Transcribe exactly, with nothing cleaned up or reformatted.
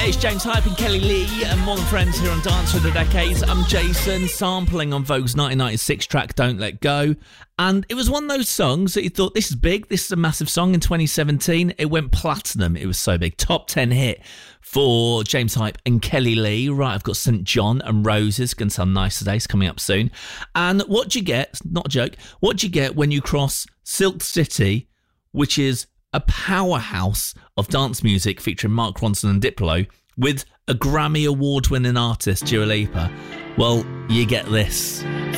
it's James Hype and Kelly Lee and More Than Friends here on Dance for the Decades. I'm Jason, sampling on Vogue's nineteen ninety-six track Don't Let Go. And it was one of those songs that you thought, this is big, this is a massive song. In twenty seventeen, it went platinum. It was so big. Top ten hit for James Hype and Kelly Lee. Right, I've got Saint John and Roses. Going to sound nice today. It's coming up soon. And what do you get? Not a joke. What do you get when you cross Silk City, which is a powerhouse of dance music featuring Mark Ronson and Diplo, with a Grammy Award-winning artist, Dua Lipa? Well, you get this.